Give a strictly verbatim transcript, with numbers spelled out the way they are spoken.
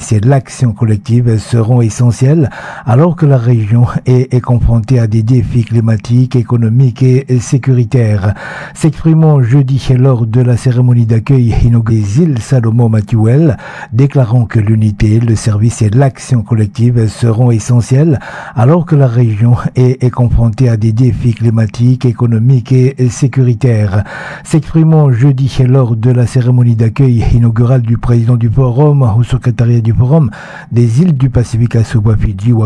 services et l'action collective seront essentiels alors que la région est, est confrontée à des défis climatiques, économiques et, et sécuritaires. S'exprimant jeudi lors de la cérémonie d'accueil inaugurée des îles Salomon-Mathuel, déclarant que l'unité, le service et l'action collective seront essentiels alors que la région est, est confrontée à des défis climatiques, économiques et, et sécuritaires. S'exprimant jeudi lors de la cérémonie d'accueil inaugurale du président du forum au secrétariat du forum des îles du Pacifique à Suba, Fidji,